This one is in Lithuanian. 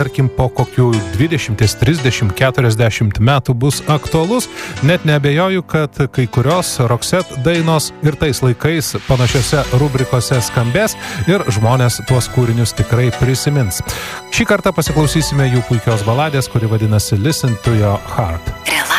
tarkim, po kokių 20, 30, 40 metų bus aktualus, net neabejoju, kad kai kurios Roxette dainos ir tais laikais panašiose rubrikose skambės ir žmonės tuos kūrinius tikrai prisimins. Šį kartą pasiklausysime jų puikios baladės, kuri vadinasi Listen to Your Heart.